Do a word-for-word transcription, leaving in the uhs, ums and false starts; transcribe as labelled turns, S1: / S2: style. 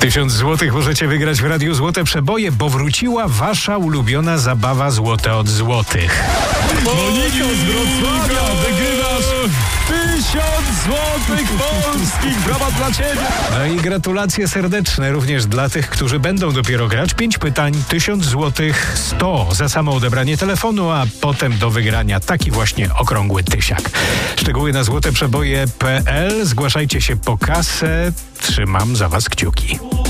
S1: Tysiąc złotych możecie wygrać w Radiu Złote Przeboje, bo wróciła wasza ulubiona zabawa Złote od Złotych.
S2: Monika z Wrocławia, wygrywasz tysiąc złotych polskich. Brawa dla ciebie.
S1: No i gratulacje serdeczne również dla tych, którzy będą dopiero grać. Pięć pytań, tysiąc złotych, sto za samo odebranie telefonu, a potem do wygrania taki właśnie okrągły tysiak. Szczegóły na złoteprzeboje kropka p l. Zgłaszajcie się po kasę. Trzymam za was kciuki.